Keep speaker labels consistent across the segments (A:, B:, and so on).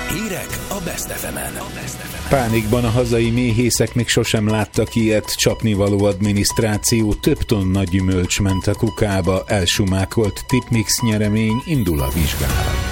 A: Hírek a Best FM-en.
B: Pánikban a hazai méhészek még sosem láttak ilyet, csapnivaló adminisztráció, több tonna gyümölcs ment a kukába, elsumákolt tipmix nyeremény, indul a vizsgálat.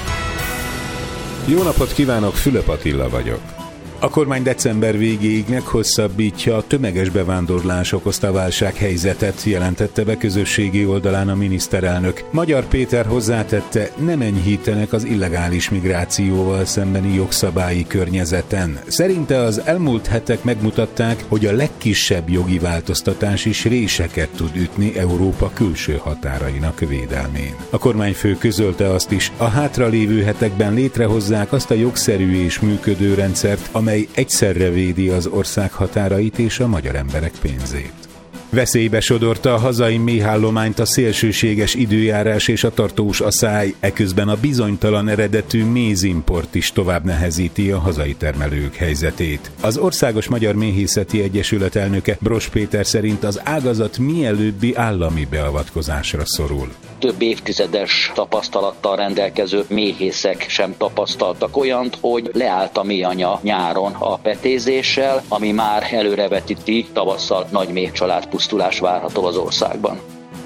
C: Jó napot kívánok, Fülöp Attila vagyok.
B: A kormány december végéig meghosszabbítja a tömeges bevándorlás okozta válsághelyzetet, jelentette be közösségi oldalán a miniszterelnök. Magyar Péter hozzátette, nem enyhítenek az illegális migrációval szembeni jogszabályi környezeten. Szerinte az elmúlt hetek megmutatták, hogy a legkisebb jogi változtatás is réseket tud ütni Európa külső határainak védelmén. A kormányfő közölte azt is, a hátralévő hetekben létrehozzák azt a jogszerű és működő rendszert, amely egyszerre védi az ország határait és a magyar emberek pénzét. Veszélybe sodorta a hazai méhállományt a szélsőséges időjárás és a tartós aszály, eközben a bizonytalan eredetű mézimport is tovább nehezíti a hazai termelők helyzetét. Az Országos Magyar Méhészeti Egyesület elnöke Bross Péter szerint az ágazat mielőbbi állami beavatkozásra szorul.
D: Több évtizedes tapasztalattal rendelkező méhészek sem tapasztaltak olyant, hogy leállt a méhanya nyáron a petézéssel, ami már előrevetíti, tavasszal nagy méhcsalád pusztulás várható az országban.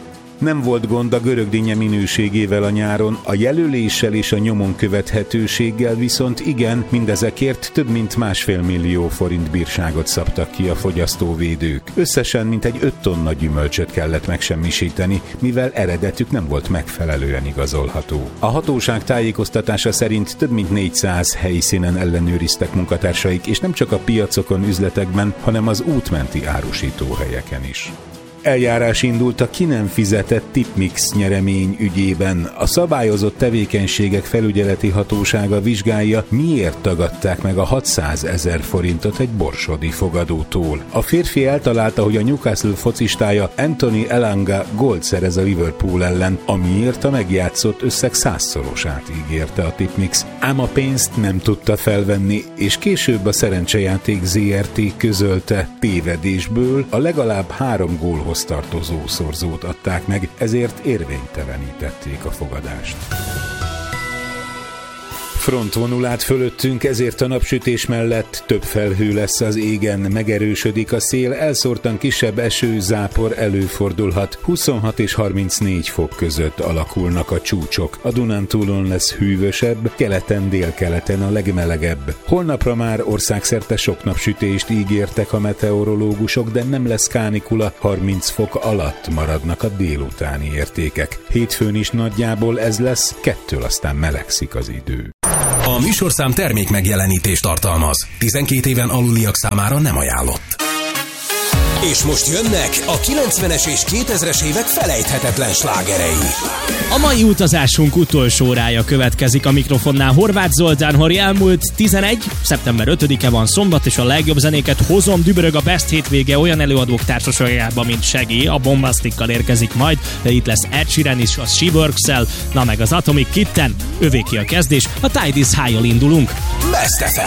B: Nem volt gond a görögdinnye minőségével a nyáron, a jelöléssel és a nyomon követhetőséggel viszont igen, mindezekért több mint 1,5 millió forint bírságot szabtak ki a fogyasztóvédők. Összesen mintegy 5 tonna gyümölcsöt kellett megsemmisíteni, mivel eredetük nem volt megfelelően igazolható. A hatóság tájékoztatása szerint több mint 400 helyszínen ellenőriztek munkatársaik, és nem csak a piacokon, üzletekben, hanem az útmenti árusítóhelyeken is. Eljárás indult a ki nem fizetett tipmix nyeremény ügyében. A szabályozott tevékenységek felügyeleti hatósága vizsgálja, miért tagadták meg a 600 000 forintot egy borsodi fogadótól. A férfi eltalálta, hogy a Newcastle focistája Anthony Elanga gólt szerez a Liverpool ellen, amiért a megjátszott összeg 100-szorosát ígérte a tipmix. Ám a pénzt nem tudta felvenni, és később a Szerencsejáték Zrt. Közölte, tévedésből a legalább 3 gólhoz tartozó szorzót adták meg, ezért érvénytelenítették a fogadást. Frontvonul át fölöttünk, ezért a napsütés mellett több felhő lesz az égen, megerősödik a szél, elszórtan kisebb eső, zápor előfordulhat, 26 és 34 fok között alakulnak a csúcsok. A Dunántúlon lesz hűvösebb, keleten, délkeleten a legmelegebb. Holnapra már országszerte sok napsütést ígértek a meteorológusok, de nem lesz kánikula, 30 fok alatt maradnak a délutáni értékek. Hétfőn is nagyjából ez lesz, 2 aztán melegszik az idő.
A: A műsorszám termék megjelenítést tartalmaz. 12 éven aluliak számára nem ajánlott. És most jönnek a 90-es és 2000-es évek felejthetetlen slágerei.
E: A mai utazásunk utolsó órája következik, a mikrofonnál Horváth Zoltán, hogy elmúlt 11. szeptember 5-e van szombat, és a legjobb zenéket hozom, dübörög a Best hétvége olyan előadók társaságában, mint Shaggy, a Bombastikkal érkezik majd, de itt lesz Ed Sheeran is, a She Works-el, na meg az Atomic Kitten, övéki a kezdés, a Tide is High-jal indulunk.
A: Best FM.